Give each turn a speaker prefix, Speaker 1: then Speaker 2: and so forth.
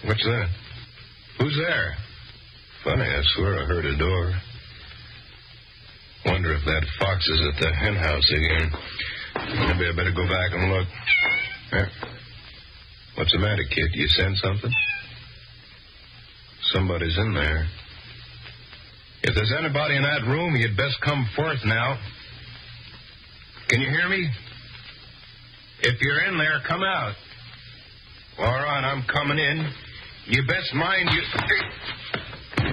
Speaker 1: What's that? Who's there? Funny, I swear I heard a door. Wonder if that fox is at the hen house again. Maybe I better go back and look. What's the matter, kid? You sense something? Somebody's in there. If there's anybody in that room, you'd best come forth now. Can you hear me? If you're in there, come out. All right, I'm coming in. You best mind you...